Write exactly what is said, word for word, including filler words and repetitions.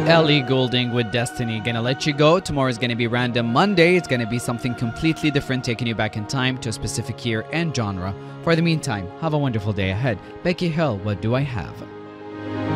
Ellie Goulding with Destiny. Gonna let you go. Tomorrow is gonna be Random Monday. It's gonna be something completely different, taking you back in time to a specific year and genre. For the meantime, have a wonderful day ahead. Becky Hill, what do I have?